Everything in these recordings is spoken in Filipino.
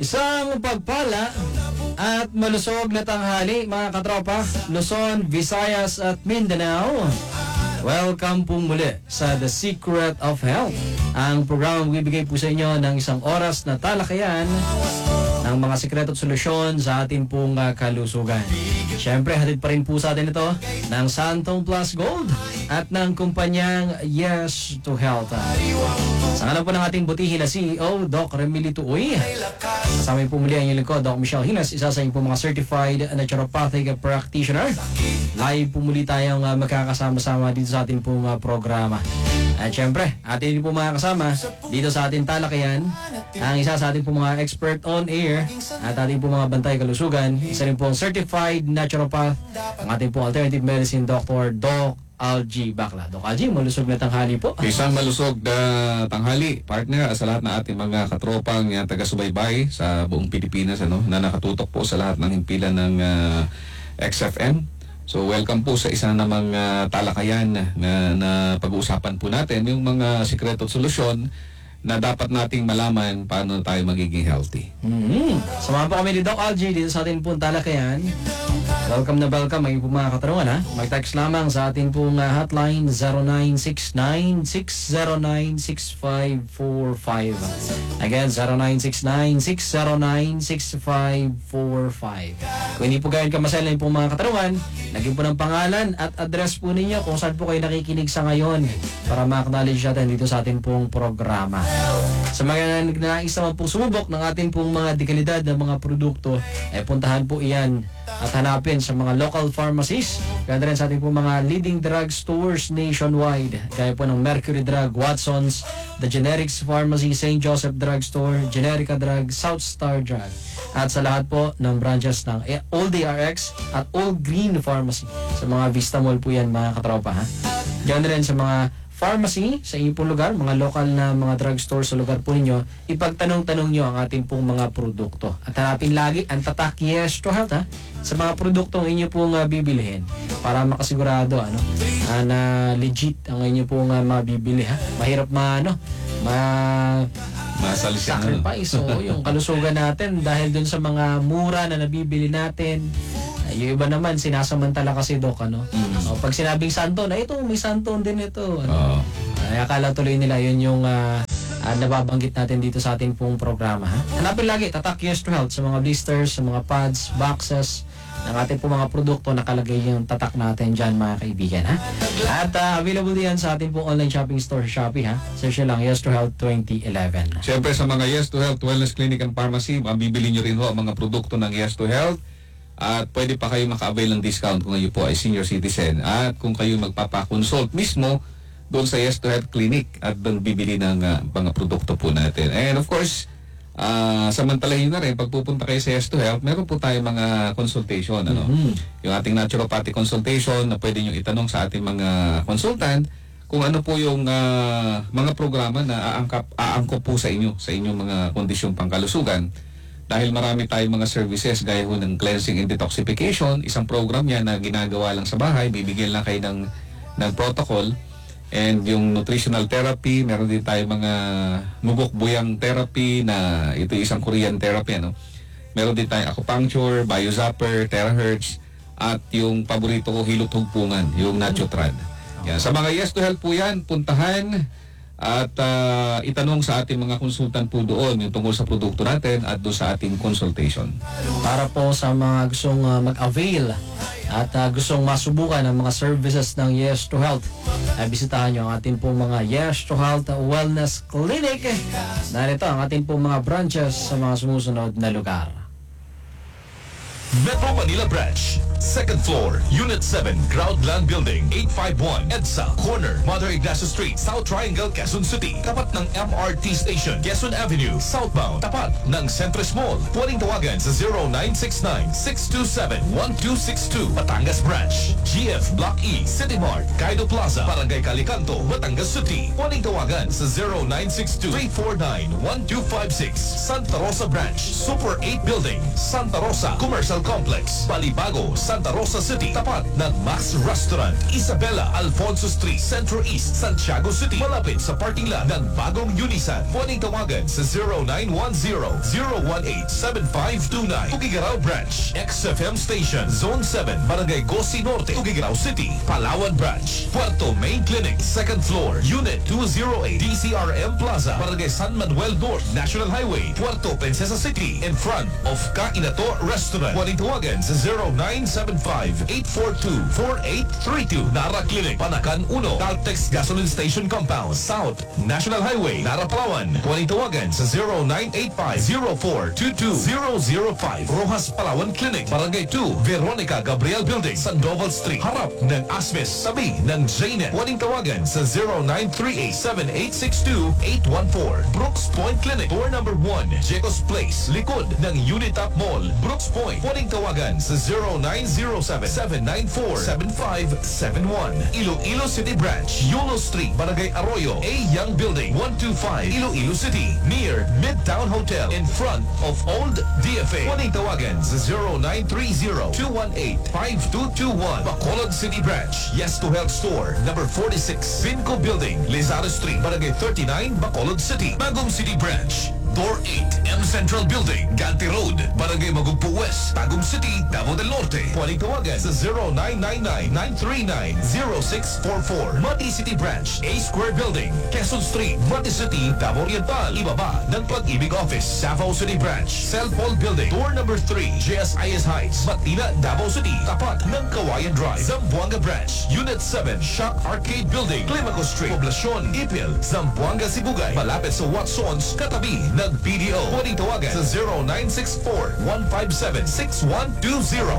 Isang pagpala at malusog na tanghali mga katropa, Luzon, Visayas at Mindanao. Welcome po muli sa The Secret of Health. Ang programang bibigay po sa inyo ng isang oras na talakayan ng mga sikreto at solusyon sa ating pong kalusugan. Siyempre, hatid pa rin po sa atin ito ng Santong Plus Gold at ng kumpanyang Yes to Health. Sa ngalan po ng ating butihin na CEO, Doc Remily Tuoy. Kasama po muli ang inyong lingkod, Doc Michelle Hinas, isa sa inyong po mga certified naturopathic practitioner. Live po muli tayong magkakasama-sama dito sa ating pong programa. At syempre, atin din po mga kasama dito sa ating talakayan, ang isa sa ating po mga expert on air at ating po mga bantay kalusugan, isa rin po ang certified naturopath, ang ating po alternative medicine doctor, Doc Algie Bacla. Doc Algie, malusog na tanghali po. Isang malusog na tanghali, partner, sa lahat ng ating mga katropang taga-subaybay sa buong Pilipinas, na nakatutok po sa lahat ng himpilan ng XFM. So welcome po sa isa namang talakayan na pag-uusapan po natin yung mga sikreto at solusyon na dapat nating malaman paano tayo magiging healthy. Samahan po kami ni Doc Algie dito sa ating pong talakayan. Welcome na welcome ang iyong mga katanungan. Mag-text lamang sa ating pong hotline 0969-609-6545. Again, 0969-609-6545. Kung hindi po gayon kamasaya yung pong mga katanungan, lagyan po ng pangalan at address po ninyo kung saan po kayo nakikinig sa ngayon para ma-acknowledge natin dito sa ating pong programa. Sa mga nais naman pong sumubok ng ating pong mga dekalidad na mga produkto, puntahan po iyan at hanapin sa mga local pharmacies, kaya rin sa ating po mga leading drug stores nationwide, kaya po ng Mercury Drug, Watson's, The Generics Pharmacy, St. Joseph Drug Store, Generica Drug, South Star Drug, at sa lahat po ng branches ng All DRX at All Green Pharmacy. Sa mga Vista Mall po yan mga katropa. Diyan rin sa mga pharmacy sa inyong pong lugar, mga local na mga drugstore sa lugar po ninyo, ipagtanong-tanong nyo ang ating pong mga produkto. At hanapin lagi ang tatak Yes to Health sa mga produktong inyo pong bibilihin para makasigurado na legit ang inyo pong mabibili. Mahirap sacrifice yung kalusugan natin dahil dun sa mga mura na nabibili natin. Yung iba naman sinasamantala kasi, Doc, pag sinabing santon, ito may santon din ito. Akala tuloy nila yun yung nababanggit natin dito sa ating pong programa. Hanapin lagi tatak Yes to Health sa mga blisters, sa mga pads, boxes ng ating pong mga produkto, nakalagay yung tatak natin dyan mga kaibigan. At available din yan sa ating pong online shopping store sa Shopee. Search nyo lang Yes to Health 2011. Siyempre sa mga Yes to Health Wellness Clinic and Pharmacy, mabibili nyo rin ang mga produkto ng Yes to Health. At pwede pa kayo maka-avail ng discount kung kayo po ay senior citizen. At kung kayo magpapakonsult mismo doon sa Yes to Health Clinic at doon bibili ng mga produkto po natin. And of course, samantalahin na rin, pagpupunta kayo sa Yes to Health, meron po tayo mga consultation. Yung ating naturopathic consultation na pwede nyo itanong sa ating mga consultant kung ano po yung mga programa na aangkop po sa inyong mga kondisyong pangkalusugan. Dahil marami tayong mga services gaya ho ng cleansing and detoxification, isang program yan na ginagawa lang sa bahay, bibigyan lang kayo ng protocol. And yung nutritional therapy, meron din tayong mga mugok-buyang therapy na ito isang Korean therapy. Meron din tayong acupuncture, biozapper, terahertz, at yung paborito ko, hilot-hugpungan, yung Nachotrad. Yan. Sa mga Yes to Health po yan, puntahan at itanong sa ating mga konsultant po doon yung tungkol sa produkto natin at doon sa ating consultation. Para po sa mga gustong mag-avail at gustong masubukan ang mga services ng Yes to Health, bisitahan nyo ang ating pong mga Yes to Health Wellness Clinic. Narito ang ating pong mga branches sa mga sumusunod na lugar. Metro Manila Branch, 2nd floor, Unit 7, Ground Land Building, 851, EDSA, corner, Mother Ignacio Street, South Triangle, Quezon City. Tapat ng MRT Station, Quezon Avenue, southbound. Tapat ng Centris Mall. Pwedeng tawagan sa 0969-627-1262. Batangas Branch, GF Block E, City Mart, Kaido Plaza, Barangay Calicanto, Batangas City. Pwedeng tawagan sa 0962-349-1256. Santa Rosa Branch, Super 8 Building, Santa Rosa, Commercial Industrial Complex, Balibago, Santa Rosa City, tapat ng Max Restaurant, Isabela, Alfonso Street, Centro East, Santiago City, malapit sa parking lot ng bagong Unisan. Pwedeng tawagan sa 0910-018-7529. Tugigaraw Branch, XFM Station, Zone 7, Barangay Gosi Norte, Tugigaraw City, Palawan Branch, Puerto Main Clinic, 2nd floor, Unit 208, DCRM Plaza, Barangay San Manuel North, National Highway, Puerto Princesa City, in front of Kainato Restaurant. Pwedeng tawagan sa 0975-842-4832. Nara Clinic, Panakan 1, Caltex Gasoline Station Compound, South, National Highway, Nara Palawan. Pwedeng tawagan sa 0985-0422-005. Rojas Palawan Clinic, Barangay 2, Veronica Gabriel Building, Sandoval Street, harap ng Asmes, sabi ng JNet. Pwedeng tawagan sa 0938-7862-814. Brooks Point Clinic, door number 1, Jacobs Place, likod ng Unitap Mall, Brooks Point. Pwedeng tawagan sa 0907-794-7571. Iloilo City Branch, Yulo Street, Barangay Arroyo, A. Young Building, 125, Iloilo City, near Midtown Hotel, in front of Old DFA. Pwedeng tawagan sa 0930-218-5221. Bacolod City Branch, Yes to Health Store, number 46, Vinco Building, Lizardo Street, Barangay 39, Bacolod City. Bagong City Branch, Door 8, M Central Building, Ganti Road, Barangay Magugpo West, Tagum City, Davao del Norte. Pwedeng tawagan sa 0999-939-0644. Mati City Branch, A Square Building, Quezon Street, Mati City, Davao Oriental. Ibaba ng Pag-ibig Office, Davao City Branch, Cellphone Building, door number 3, JSIS Heights, Matina, Davao City, tapat ng Kawayan Drive. Zamboanga Branch, Unit 7, Shock Arcade Building, Climaco Street, Poblacion, Ipil, Zamboanga, Sibugay, malapit sa Watsons, katabi ng PDO. Pwedeng tawagan sa 0964-157-6120.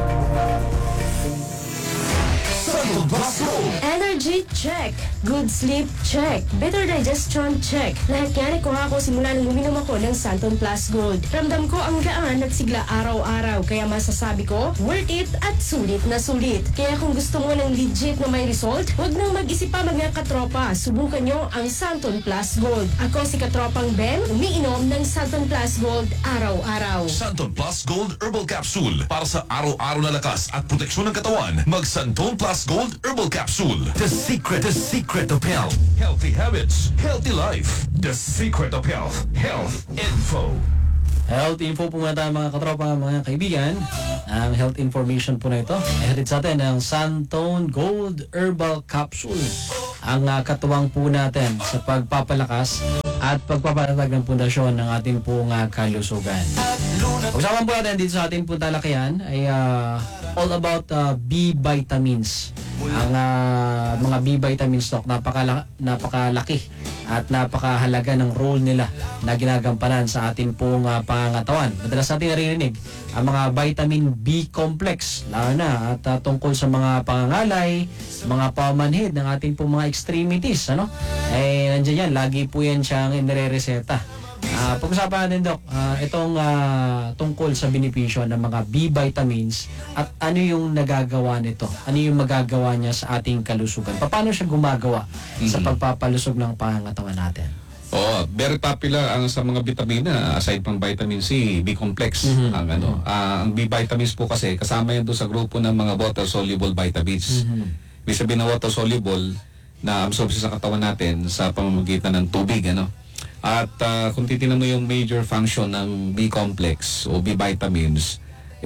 Santo Blasco! Energy check. Good sleep check. Better digestion check. Lahat yan ay kuha ko simula nung uminom ako ng Santon Plus Gold. Ramdam ko ang gaan at sigla araw-araw. Kaya masasabi ko, worth it at sulit na sulit. Kaya kung gusto mo ng legit na may result, huwag nang mag-isip pa mga katropa. Subukan nyo ang Santon Plus Gold. Ako si katropang Ben, umiinom ng Santon Plus Gold araw-araw. Santon Plus Gold Herbal Capsule. Para sa araw-araw na lakas at proteksyon ng katawan, mag Santon Plus Gold Herbal Capsule. The secret of health. Healthy habits, healthy life. The secret of health. Health info. Health info po muna tayo mga katropa, mga kaibigan. Ang health information po na ito ay hatid sa atin ng Santon Gold Herbal Capsule. Ang katuwang po natin sa pagpapalakas at pagpapatatag ng pundasyon ng ating pong kalusugan. Usapan po natin dito sa ating pong talakayan ay all about B vitamins. Ang mga B vitamins stock, napakalaki at napakahalaga ng role nila na ginagampanan sa ating pong pangangatawan. Madalas natin naririnig ang mga vitamin B complex, lalo na at tungkol sa mga pangangalay, mga pamanhid ng ating pong mga extremities, ano? Eh, nandiyan yan, lagi po yan siyang inirereseta. Pag-usapan natin, Dok, itong tungkol sa benepisyo ng mga B vitamins at ano yung nagagawa nito? Ano yung magagawa niya sa ating kalusugan? Paano siya gumagawa sa pagpapalusog ng pangangatawan natin? Oh, very popular ang sa mga vitamina aside from vitamin C, B complex ang B vitamins po kasi kasama yan doon sa grupo ng mga water soluble vitamins. Ibig sabihin na water soluble na absorb sa katawan natin sa pamamagitan ng tubig, ano. At kung titingnan mo yung major function ng B complex o B vitamins,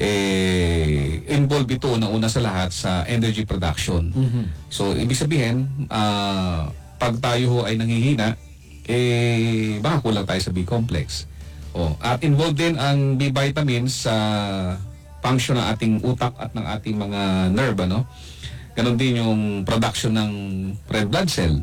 involved ito una sa lahat sa energy production. So ibig sabihin, pag tayo ho ay nanghihina, baka kulang tayo sa B complex. At involved din ang B vitamins sa function ng ating utak at ng ating mga nerve, ano? Ganon din yung production ng red blood cell.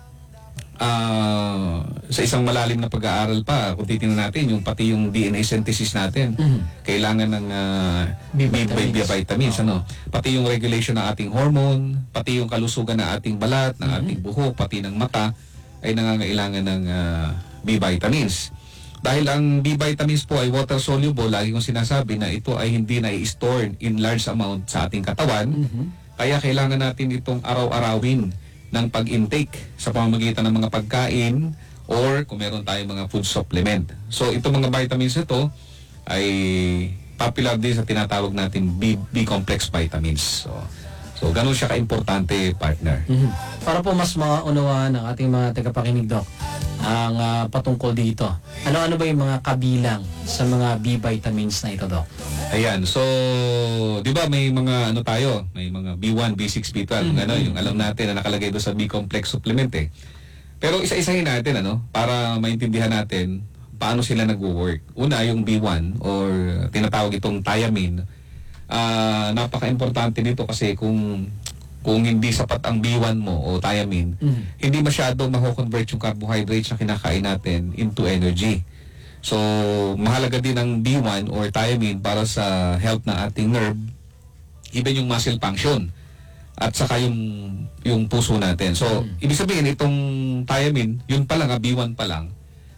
Sa isang malalim na pag-aaral pa, kung titingnan natin yung pati yung DNA synthesis natin, kailangan ng B vitamins, ano? Pati yung regulation ng ating hormone, pati yung kalusugan ng ating balat, ng ating buhok, pati ng mata ay nangangailangan ng B vitamins. Dahil ang B vitamins po ay water soluble, lagi kong sinasabi na ito ay hindi na-i-store in large amount sa ating katawan, kaya kailangan natin itong araw-arawin ng pag-intake sa pamamagitan ng mga pagkain or kung meron tayong mga food supplement. So itong mga vitamins ito ay popular din sa tinatawag natin B-complex vitamins. So ganun siya ka-importante, partner. Para po mas maunawaan ng ating mga tagapakinig, Doc, ang patungkol dito. Ano-ano ba yung mga kabilang sa mga B vitamins na ito, Doc? Ayan, so, di ba may mga ano tayo, may mga B1, B6, B12, yung alam natin na nakalagay doon sa B-complex supplement eh. Pero isa-isahin natin, para maintindihan natin paano sila nagwo-work. Una, yung B1 or tinatawag itong thiamine. Napaka-importante nito kasi kung hindi sapat ang B1 mo o thiamine, hindi masyado mako-convert yung carbohydrates na kinakain natin into energy. So, mahalaga din ang B1 or thiamine para sa health ng ating nerve, even yung muscle function, at saka yung puso natin. So, ibig sabihin, itong thiamine, yun pa lang, B1 pa lang,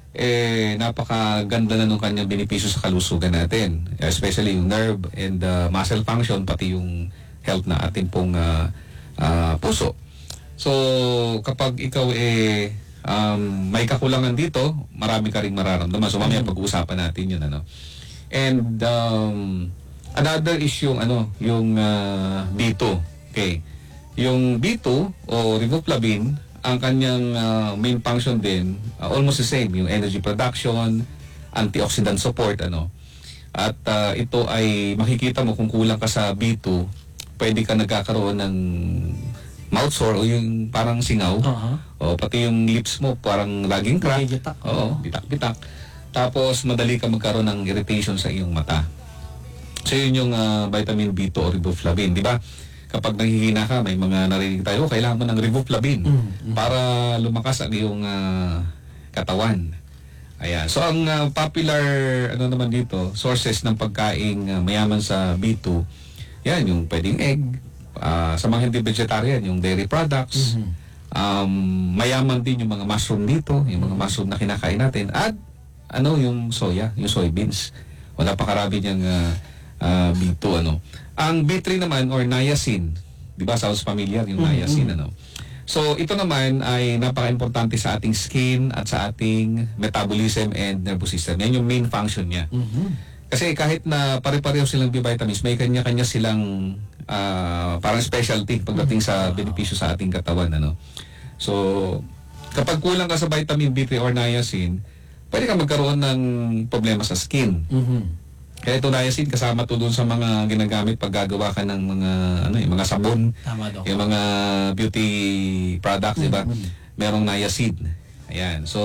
napakaganda na nung kanyang benepisyo sa kalusugan natin. Especially yung nerve and muscle function, pati yung health na ating pong puso. So, kapag ikaw may kakulangan dito, marami ka ring mararamdaman. So, mamaya pag-uusapan natin yun, And another is yung B2. Okay. Yung B2 o riboflavin, ang kanyang main function din, almost the same, yung energy production, antioxidant support, At ito ay makikita mo kung kulang ka sa B2, pwede ka nagkakaroon ng mouth sore o yung parang singaw. O pati yung lips mo parang laging crack. Oo, bitak-bitak. Tapos madali ka magkaroon ng irritation sa iyong mata. So yun yung vitamin B2 o riboflavin, di ba? Kapag nanghihina ka, may mga narinig tayo, kailangan mo ng riboflavin para lumakas ang iyong katawan. Ayan. So ang popular naman dito, sources ng pagkaing mayaman sa B2, yan yung pwedeng egg, sa mga hindi vegetarian, yung dairy products, mayaman din yung mga mushroom dito, yung mga mushroom na kinakain natin, at yung soya, yung soybeans. Wala pa karami niyang B2, Ang B3 naman or niacin, di ba, sounds familiar yung niacin, So ito naman ay napaka-importante sa ating skin at sa ating metabolism and nervous system. Yan yung main function niya. Kasi kahit na pare-pareho silang B vitamins, may kanya-kanya silang parang specialty pagdating sa benepisyo sa ating katawan, So kapag kulang ka sa vitamin B3 or niacin, pwede ka magkaroon ng problema sa skin. Kaya ito niacin, kasama to doon sa mga ginagamit pag gagawa ka ng mga yung mga sabon, yung mga beauty products, diba? Merong niacin. Ayan. So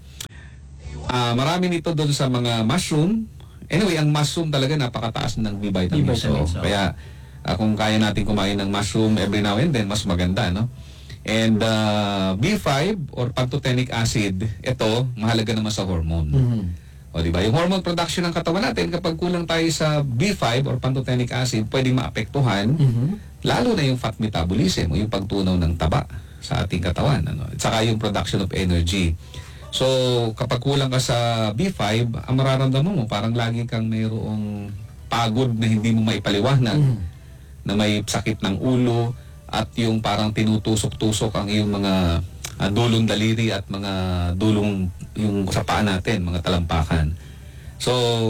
marami nito doon sa mga mushroom. Anyway, ang mushroom talaga napakataas ng B vitamins. Kaya kung kaya natin kumain ng mushroom every now and then, mas maganda, And B5 or pantothenic acid, ito mahalaga naman sa hormone. O diba? Yung hormone production ng katawan natin, kapag kulang tayo sa B5 or pantothenic acid, pwedeng maapektuhan, lalo na yung fat metabolism o yung pagtunaw ng taba sa ating katawan. At saka yung production of energy. So, kapag kulang ka sa B5, ang mararamdaman mo, parang lagi kang mayroong pagod na hindi mo maipaliwanag, na may sakit ng ulo, at yung parang tinutusok-tusok ang iyong mga dulong daliri at mga dulong yung sa paa natin, mga talampakan. So,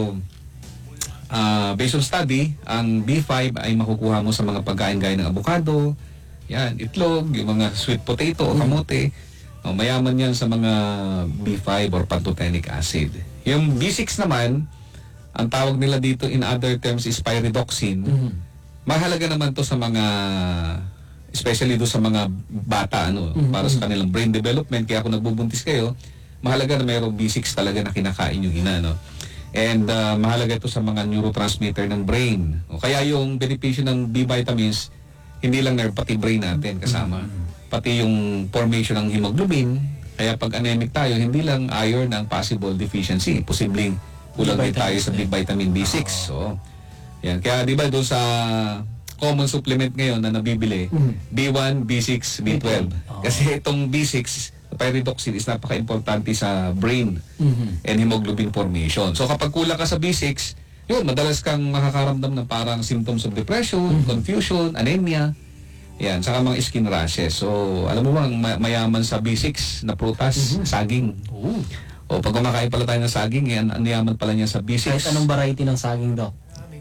based on study, ang B5 ay makukuha mo sa mga pagkain gaya ng avocado, yan, itlog, yung mga sweet potato o kamote. Mayaman yan sa mga B5 or pantothenic acid. Yung B6 naman, ang tawag nila dito in other terms is pyridoxine. Mahalaga naman to sa mga, especially do sa mga bata, para sa kanilang brain development. Kaya kung nagbubuntis kayo, mahalaga na mayroong B6 talaga na kinakain yung ina, And mahalaga ito sa mga neurotransmitter ng brain. Kaya yung benepisyo ng B vitamins, hindi lang nerve, pati brain natin kasama. Pati yung formation ng hemoglobin. Kaya pag anemic tayo, hindi lang iron ang possible deficiency. Posibleng kulang din tayo sa B vitamin B6. So, yan. Kaya di ba doon sa common supplement ngayon na nabibili, B1, B6, B12. Kasi itong B6, pyridoxine, is napaka-importante sa brain and hemoglobin formation. So kapag kulang ka sa B6, yun, madalas kang makakaramdam ng parang symptoms of depression, confusion, anemia, yan, saka mga skin rashes. So, alam mo bang mayaman sa B6 na prutas, saging. O pag kumakain pala tayo ng saging, yan, ang yaman pala niya sa B6. Kahit anong variety ng saging, Doc?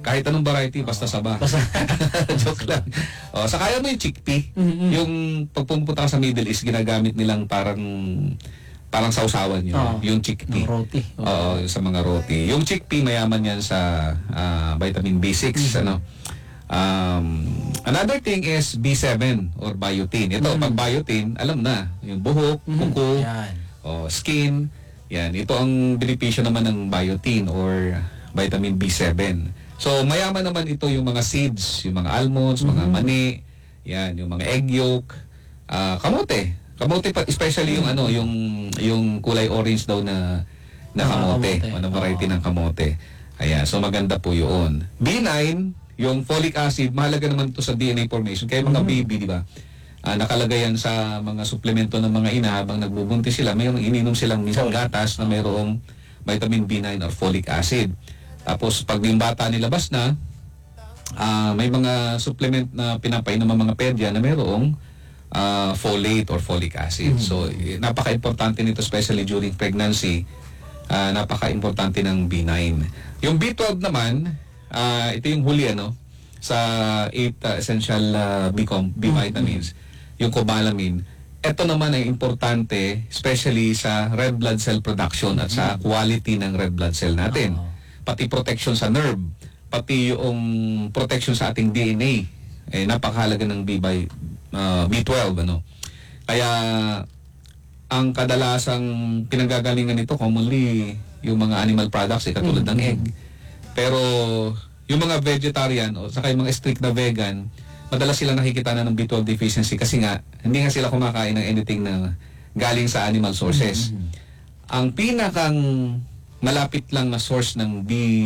Kahit anong variety, basta saba. Joke lang. Sa kaya mo yung chickpea. Yung pag pumunta ka sa Middle East, ginagamit nilang parang sausawan yun. Yung chickpea. Roti. Sa mga roti. Yung chickpea, mayaman yan sa vitamin B6. Ano? Another thing is B7 or biotin. Ito, pag biotin, alam na. Yung buhok, kuko, Yan. skin. Yan. Ito ang benepisyo naman ng biotin or vitamin B7. So, mayaman naman ito yung mga seeds, yung mga almonds, mga mani, yan, yung mga egg yolk, kamote. Kamote pa, especially yung yung kulay orange daw na kamote, kamote. ano variety ng kamote. Ayan, so maganda po yun. B9, yung folic acid, mahalaga naman ito sa DNA formation. Kaya mga baby, di ba? Nakalagay yan sa mga suplemento ng mga ina habang nagbubuntis sila. Mayroong ininom silang minsan gatas na mayroong vitamin B9 or folic acid. Tapos pag yung bata nilabas na, may mga supplement na pinapainom ng mga pedya na mayroong folate or folic acid. So, napaka-importante nito especially during pregnancy. Napaka-importante ng B9. Yung B12 naman, ito yung huli sa 8 essential B vitamins, yung cobalamin. Ito naman ay importante especially sa red blood cell production at sa quality ng red blood cell natin. Pati protection sa nerve, pati yung protection sa ating DNA. Napakahalaga ng B12, Kaya ang kadalasang pinanggagalingan nito commonly yung mga animal products katulad ng egg. Pero yung mga vegetarian o saka yung mga strict na vegan, madalas sila nakikita na ng B12 deficiency kasi nga hindi nga sila kumakain ng anything na galing sa animal sources. Ang pinakang malapit lang na source ng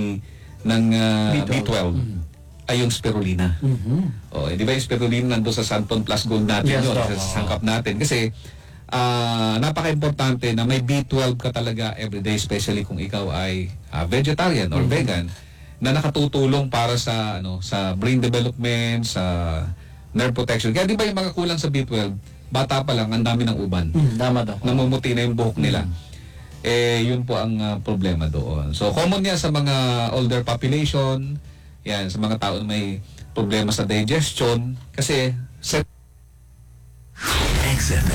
B12 ay yung spirulina. Di ba yung spirulina nandun sa Santon Plus Gold natin yun, sa sangkap natin. Kasi napaka-importante na may B12 ka talaga everyday, especially kung ikaw ay vegetarian or vegan, na nakatutulong para sa sa brain development, sa nerve protection. Kaya di ba yung mga kulang sa B12, bata pa lang, ang dami ng uban. Tama daw. Namumuti na yung buhok nila. Yun po ang problema doon. So, common yan sa mga older population, yan, sa mga tao na may problema sa digestion, kasi XFM.